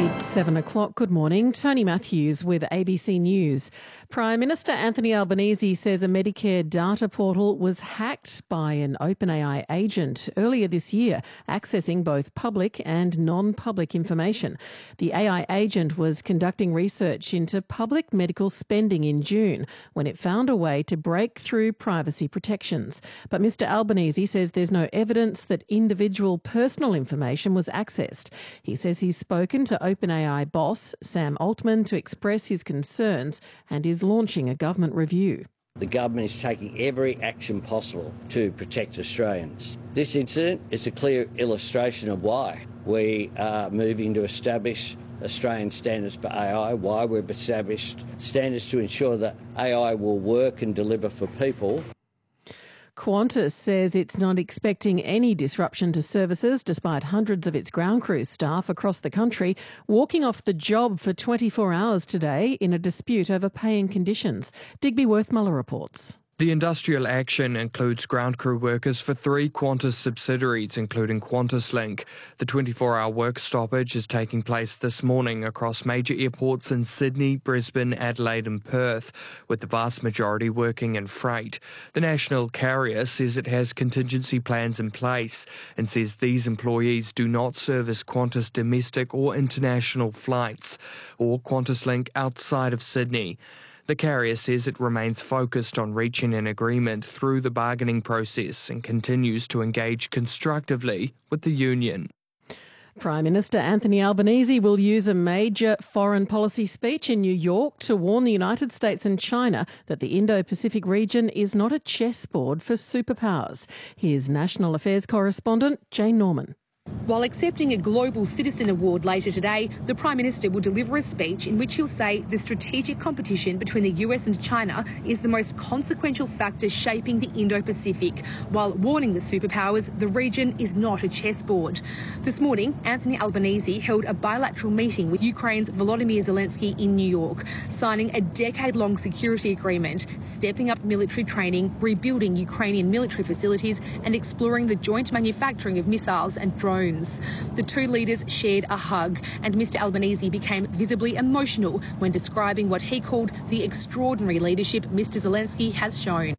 It's 7 o'clock. Good morning. Tony Matthews with ABC News. Prime Minister Anthony Albanese says a Medicare data portal was hacked by an OpenAI agent earlier this year, accessing both public and non-public information. The AI agent was conducting research into public medical spending in June when it found a way to break through privacy protections. But Mr Albanese says there's no evidence that individual personal information was accessed. He says he's spoken to OpenAI boss Sam Altman to express his concerns and is launching a government review. The government is taking every action possible to protect Australians. This incident is a clear illustration of why we are moving to establish Australian standards for AI, why we've established standards to ensure that AI will work and deliver for people. Qantas says it's not expecting any disruption to services despite hundreds of its ground crew staff across the country walking off the job for 24 hours today in a dispute over pay and conditions. Digby Worthmuller reports. The industrial action includes ground crew workers for 3 Qantas subsidiaries, including QantasLink. The 24-hour work stoppage is taking place this morning across major airports in Sydney, Brisbane, Adelaide and Perth, with the vast majority working in freight. The national carrier says it has contingency plans in place and says these employees do not service Qantas domestic or international flights or QantasLink outside of Sydney. The carrier says it remains focused on reaching an agreement through the bargaining process and continues to engage constructively with the union. Prime Minister Anthony Albanese will use a major foreign policy speech in New York to warn the United States and China that the Indo-Pacific region is not a chessboard for superpowers. Here's National Affairs correspondent Jane Norman. While accepting a Global Citizen Award later today, the Prime Minister will deliver a speech in which he'll say the strategic competition between the US and China is the most consequential factor shaping the Indo-Pacific, while warning the superpowers the region is not a chessboard. This morning, Anthony Albanese held a bilateral meeting with Ukraine's Volodymyr Zelensky in New York, signing a decade-long security agreement, stepping up military training, rebuilding Ukrainian military facilities and exploring the joint manufacturing of missiles and drones. The two leaders shared a hug, and Mr Albanese became visibly emotional when describing what he called the extraordinary leadership Mr Zelensky has shown.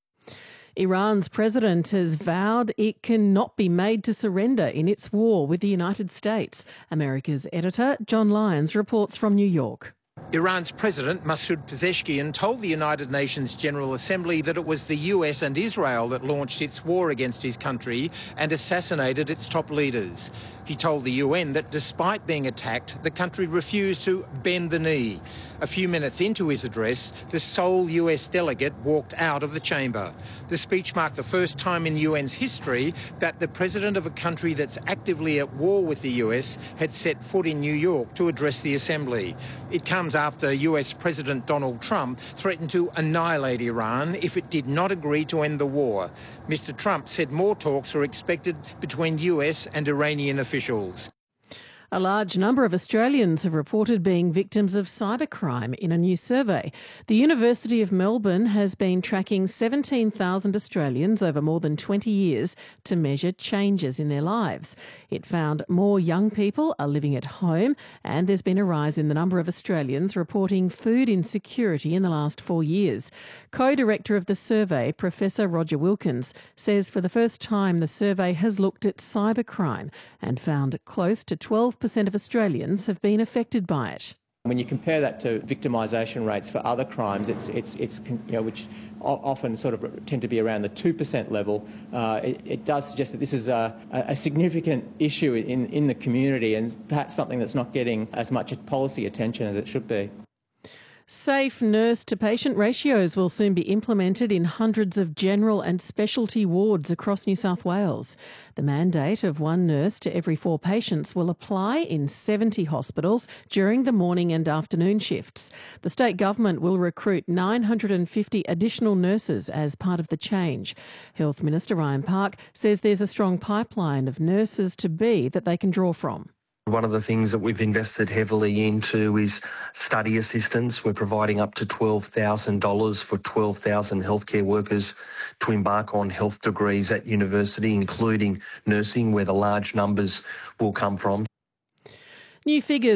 Iran's president has vowed it cannot be made to surrender in its war with the United States. America's editor, John Lyons, reports from New York. Iran's President Masoud Pezeshkian told the United Nations General Assembly that it was the US and Israel that launched its war against his country and assassinated its top leaders. He told the UN that despite being attacked, the country refused to bend the knee. A few minutes into his address, the sole US delegate walked out of the chamber. The speech marked the first time in UN's history that the president of a country that's actively at war with the US had set foot in New York to address the Assembly. It comes after US President Donald Trump threatened to annihilate Iran if it did not agree to end the war. Mr. Trump said more talks are expected between US and Iranian officials. A large number of Australians have reported being victims of cybercrime in a new survey. The University of Melbourne has been tracking 17,000 Australians over more than 20 years to measure changes in their lives. It found more young people are living at home, and there's been a rise in the number of Australians reporting food insecurity in the last 4 years. Co-director of the survey, Professor Roger Wilkins, says for the first time the survey has looked at cybercrime and found close to 12% of Australians have been affected by it. When you compare that to victimisation rates for other crimes, which often sort of tend to be around the 2% level, it does suggest that this is a significant issue in the community and perhaps something that's not getting as much policy attention as it should be. Safe nurse-to-patient ratios will soon be implemented in hundreds of general and specialty wards across New South Wales. The mandate of 1 nurse to every 4 patients will apply in 70 hospitals during the morning and afternoon shifts. The state government will recruit 950 additional nurses as part of the change. Health Minister Ryan Park says there's a strong pipeline of nurses-to-be that they can draw from. One of the things that we've invested heavily into is study assistance. We're providing up to $12,000 for 12,000 healthcare workers to embark on health degrees at university, including nursing, where the large numbers will come from. New figures